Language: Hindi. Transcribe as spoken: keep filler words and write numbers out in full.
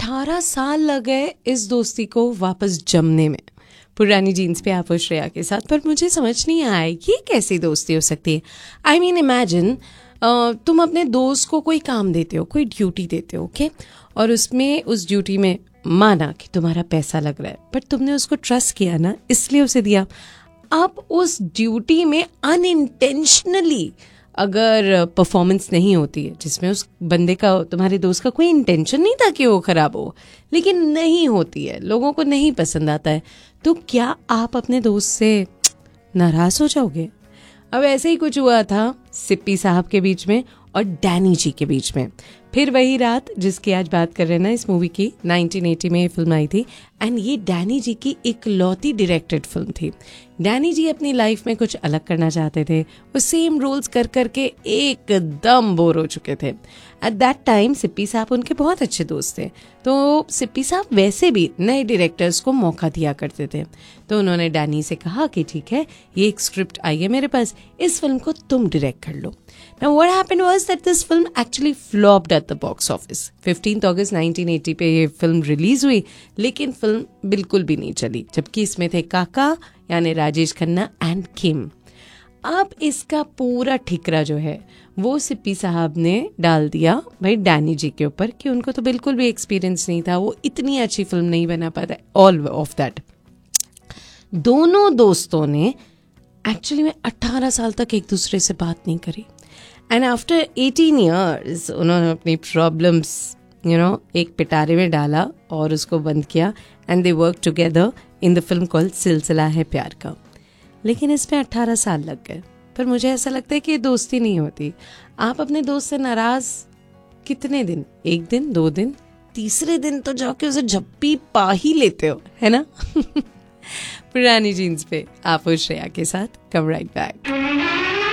अठारह साल लग गए इस दोस्ती को वापस जमने में। पुरानी जीन्स पे आप और श्रेया के साथ, पर मुझे समझ नहीं आया ये कैसी दोस्ती हो सकती है। आई मीन इमेजिन तुम अपने दोस्त को कोई काम देते हो, कोई ड्यूटी देते हो, ओके, और उसमें उस ड्यूटी में माना कि तुम्हारा पैसा लग रहा है, बट तुमने उसको ट्रस्ट किया ना, इसलिए उसे दिया। अब उस ड्यूटी में अनइंटेंशनली अगर परफॉर्मेंस नहीं होती है, जिसमें उस बंदे का, तुम्हारे दोस्त का कोई इंटेंशन नहीं था कि वो खराब हो, लेकिन नहीं होती है, लोगों को नहीं पसंद आता है, तो क्या आप अपने दोस्त से नाराज हो जाओगे? अब ऐसे ही कुछ हुआ था सिप्पी साहब के बीच में और डैनी जी के बीच में। फिर वही रात जिसकी आज बात कर रहे हैं ना, इस मूवी की नाइनटीन एटी में ये फिल्म आई थी, एंड ये डैनी जी की इकलौती डायरेक्टेड फिल्म थी। डैनी जी अपनी लाइफ में कुछ अलग करना चाहते थे, वो सेम रोल्स कर करके एकदम बोर हो चुके थे। एट दैट टाइम सिप्पी साहब उनके बहुत अच्छे दोस्त थे, तो सिप्पी साहब वैसे भी नए डायरेक्टर्स को मौका दिया करते थे। तो उन्होंने डैनी से कहा कि ठीक है, ये एक स्क्रिप्ट आई है मेरे पास, इस फिल्म को तुम डायरेक्ट कर लो। Now what happened was that this film actually flopped at the box office. Fifteenth August nineteen eighty पे ये फिल्म रिलीज हुई, लेकिन फिल्म बिल्कुल भी नहीं चली, जबकि इसमें थे काका यानी राजेश खन्ना एंड किम। अब इसका पूरा ठिकरा जो है वो सिप्पी साहब ने डाल दिया भाई डैनी जी के ऊपर कि उनको तो बिल्कुल भी एक्सपीरियंस नहीं था, वो इतनी अच्छी फिल्म नहीं बना पाता। ऑल ऑफ दैट, दोनों दोस्तों ने एक्चुअली में अट्ठारह साल तक एक दूसरे से बात नहीं करी। एंड आफ्टर एटीन ईयर्स उन्होंने अपनी प्रॉब्लम्स यू नो एक पिटारे में डाला और उसको बंद किया, and they work together in the film called सिलसिला है प्यार का। लेकिन इसमें अट्ठारह साल लग गए, पर मुझे ऐसा लगता है कि ये दोस्ती नहीं होती। आप अपने दोस्त से नाराज कितने दिन, एक दिन, दो दिन, तीसरे दिन तो जाके उसे झप्पी पा ही लेते हो, है ना। पुरानी जीन्स पे आप और श्रेया के साथ, कम राइट बैक।